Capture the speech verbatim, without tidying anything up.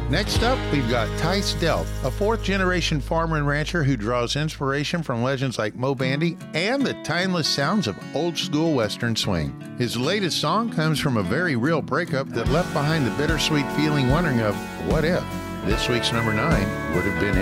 Next up, we've got Tice Delp, a fourth-generation farmer and rancher who draws inspiration from legends like Mo Bandy and the timeless sounds of old-school Western swing. His latest song comes from a very real breakup that left behind the bittersweet feeling wondering of, what if? This week's number nine would have been